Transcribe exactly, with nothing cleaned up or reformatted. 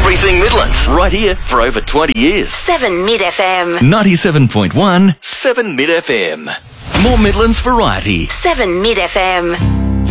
Everything Midlands, right here for over twenty years. seven Mid F M. ninety-seven point one, seven Mid F M. More Midlands variety. seven Mid F M.